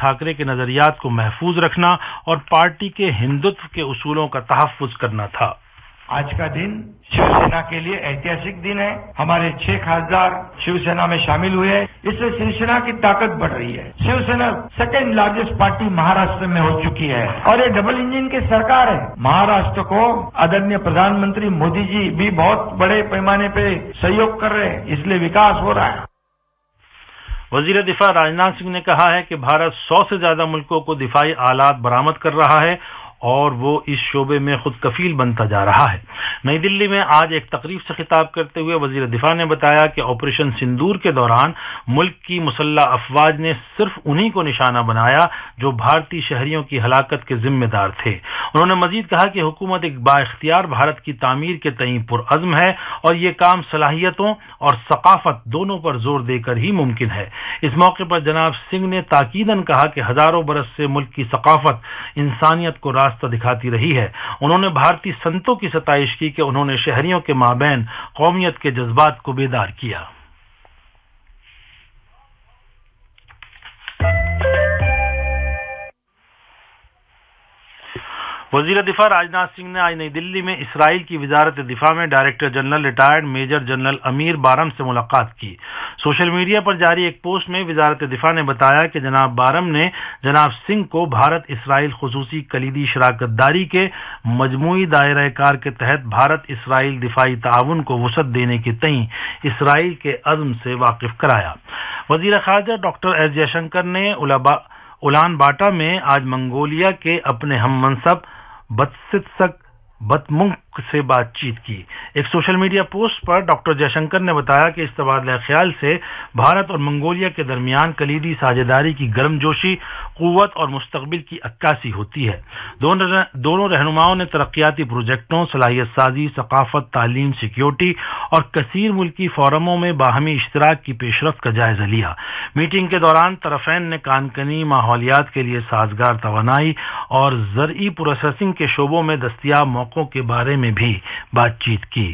ٹھاکرے کے نظریات کو محفوظ رکھنا اور پارٹی کے ہندوتو کے اصولوں کا تحفظ کرنا تھا۔ آج کا دن شیو سینا کے لیے ایتہاسک دن ہے۔ ہمارے 6 خاصدار شیو سینا میں شامل ہوئے ہیں، اس سے شیو سینا کی طاقت بڑھ رہی ہے۔ Shiv Sena second largest party Maharashtra میں ہو چکی ہے اور یہ ڈبل انجن کی سرکار ہے۔ مہاراشٹر کو آدرنیہ پردھان منتری مودی جی بھی بہت بڑے پیمانے پہ سہیوگ کر رہے ہیں، اس لیے وکاس ہو رہا ہے۔ وزیر دفاع راجناتھ سنگھ نے کہا ہے کہ بھارت 100 سے زیادہ ملکوں کو دفاعی آلات برآمد کر رہا ہے اور وہ اس شعبے میں خود کفیل بنتا جا رہا ہے۔ نئی دلی میں آج ایک تقریب سے خطاب کرتے ہوئے وزیر دفاع نے بتایا کہ آپریشن سندور کے دوران ملک کی مسلح افواج نے صرف انہی کو نشانہ بنایا جو بھارتی شہریوں کی ہلاکت کے ذمہ دار تھے۔ انہوں نے مزید کہا کہ حکومت ایک بااختیار بھارت کی تعمیر کے تئیں پرعزم ہے اور یہ کام صلاحیتوں اور ثقافت دونوں پر زور دے کر ہی ممکن ہے۔ اس موقع پر جناب سنگھ نے تاکیداً کہا کہ ہزاروں برس سے ملک کی ثقافت انسانیت کو راستہ دکھاتی رہی ہے۔ انہوں نے بھارتی سنتوں کی ستائش کی کہ انہوں نے شہریوں کے مابین قومیت کے جذبات کو بیدار کیا۔ وزیر دفاع راجناتھ سنگھ نے آج نئی دلی میں اسرائیل کی وزارت دفاع میں director general retired major general امیر بارم سے ملاقات کی۔ سوشل میڈیا پر جاری ایک پوسٹ میں وزارت دفاع نے بتایا کہ جناب بارم نے جناب سنگھ کو بھارت اسرائیل خصوصی کلیدی شراکت داری کے مجموعی دائرہ کار کے تحت بھارت اسرائیل دفاعی تعاون کو وسعت دینے کے تئیں اسرائیل کے عزم سے واقف کرایا۔ وزیر خارجہ ڈاکٹر ایس جے شنکر نے اولان باٹا میں آج منگولیا کے اپنے ہم منصب بتسک بتمنک سے بات چیت کی۔ ایک سوشل میڈیا پوسٹ پر ڈاکٹر جے شنکر نے بتایا کہ اس تبادلہ خیال سے بھارت اور منگولیا کے درمیان کلیدی ساجھیداری کی گرم جوشی، قوت اور مستقبل کی عکاسی ہوتی ہے۔ دونوں رہنماؤں نے ترقیاتی پروجیکٹوں، صلاحیت سازی، ثقافت، تعلیم، سیکیورٹی اور کثیر ملکی فورموں میں باہمی اشتراک کی پیش رفت کا جائزہ لیا۔ میٹنگ کے دوران طرفین نے کان کنی، ماحولیات کے لیے سازگار توانائی اور زرعی پروسیسنگ کے شعبوں میں دستیاب موقعوں کے بارے میں بھی بات چیت کی۔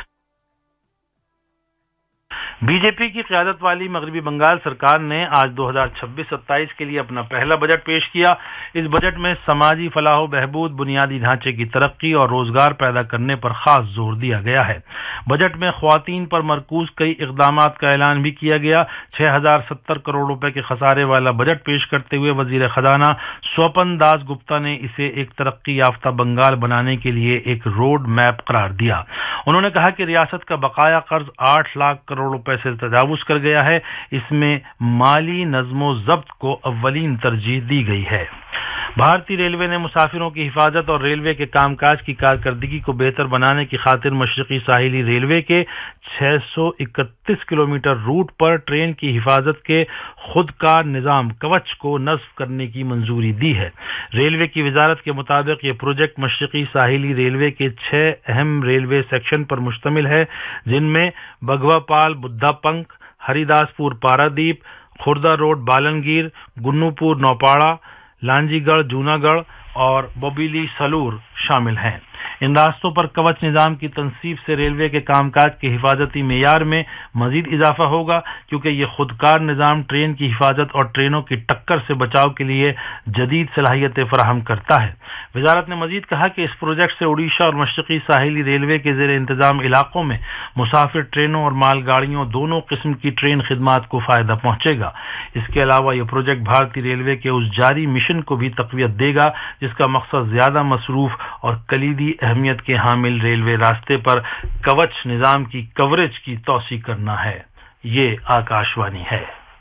بی جے پی کی قیادت والی مغربی بنگال سرکار نے آج 2026-27 کے لیے اپنا پہلا بجٹ پیش کیا۔ اس بجٹ میں سماجی فلاح و بہبود، بنیادی ڈھانچے کی ترقی اور روزگار پیدا کرنے پر خاص زور دیا گیا ہے۔ بجٹ میں خواتین پر مرکوز کئی اقدامات کا اعلان بھی کیا گیا۔ 6070 کروڑ روپے کے خسارے والا بجٹ پیش کرتے ہوئے وزیر خزانہ سوپن داس گپتا نے اسے ایک ترقی یافتہ بنگال بنانے کے لیے ایک روڈ میپ قرار دیا۔ انہوں نے کہا کہ ریاست کا بقایا قرض 8 لاکھ کروڑ روپے سے تجاوز کر گیا ہے۔ اس میں مالی نظم و ضبط کو اولین ترجیح دی گئی ہے۔ بھارتی ریلوے نے مسافروں کی حفاظت اور ریلوے کے کام کاج کی کارکردگی کو بہتر بنانے کی خاطر مشرقی ساحلی ریلوے کے 631 کلومیٹر روٹ پر ٹرین کی حفاظت کے خود کار نظام کوچ کو نصب کرنے کی منظوری دی ہے۔ ریلوے کی وزارت کے مطابق یہ پروجیکٹ مشرقی ساحلی ریلوے کے 6 اہم ریلوے سیکشن پر مشتمل ہے، جن میں بگھوا پال بدھا پنک، ہری داس پور پارادیپ، خوردہ روڈ بالنگیر، گنو پور نوپاڑا، لانجی گڑھ جوناگڑھ اور بوبیلی سلور شامل ہیں۔ ان راستوں پر کوچ نظام کی تنصیب سے ریلوے کے کام کاج کے حفاظتی معیار میں مزید اضافہ ہوگا، کیونکہ یہ خودکار نظام ٹرین کی حفاظت اور ٹرینوں کی ٹکر سے بچاؤ کے لیے جدید صلاحیتیں فراہم کرتا ہے۔ وزارت نے مزید کہا کہ اس پروجیکٹ سے اڑیشہ اور مشرقی ساحلی ریلوے کے زیر انتظام علاقوں میں مسافر ٹرینوں اور مال گاڑیوں دونوں قسم کی ٹرین خدمات کو فائدہ پہنچے گا۔ اس کے علاوہ یہ پروجیکٹ بھارتی ریلوے کے اس جاری مشن کو بھی تقویت دے گا جس کا مقصد زیادہ مصروف اور کلیدی اہمیت کے حامل ریلوے راستے پر کوچ نظام کی کوریج کی توسیع کرنا ہے۔ یہ آکاش وانی ہے۔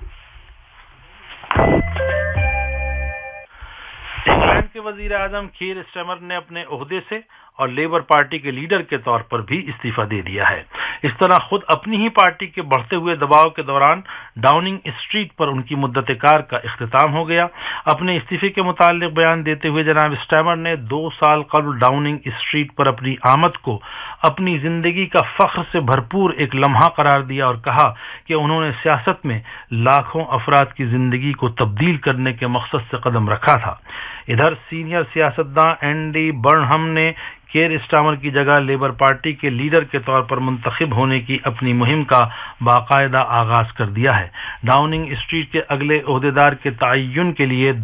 انگلینڈ کے وزیر اعظم کیر اسٹارمر نے اپنے عہدے سے اور لیبر پارٹی کے لیڈر کے طور پر بھی استعفیٰ دے دیا ہے۔ اس طرح خود اپنی ہی پارٹی کے بڑھتے ہوئے دباؤ کے دوران ڈاؤننگ اسٹریٹ پر ان کی مدت کار کا اختتام ہو گیا۔ اپنے استعفے کے متعلق بیان دیتے ہوئے جناب اسٹارمر نے 2 سال قبل ڈاؤننگ اسٹریٹ پر اپنی آمد کو اپنی زندگی کا فخر سے بھرپور ایک لمحہ قرار دیا اور کہا کہ انہوں نے سیاست میں لاکھوں افراد کی زندگی کو تبدیل کرنے کے مقصد سے قدم رکھا تھا۔ ادھر سینئر سیاستداں اینڈی برنہم نے کیر اسٹارمر کی جگہ لیبر پارٹی کے لیڈر کے طور پر منتخب ہونے کی اپنی مہم کا باقاعدہ آغاز کر دیا ہے۔ ڈاؤننگ اسٹریٹ کے اگلے عہدیدار کے تعین کے لیے